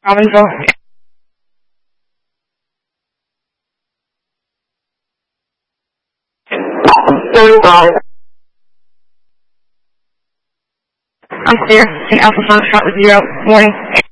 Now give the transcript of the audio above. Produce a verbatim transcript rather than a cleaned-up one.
Robbinsville. I'm clear. In Alpha Foxtrot with zero. Morning.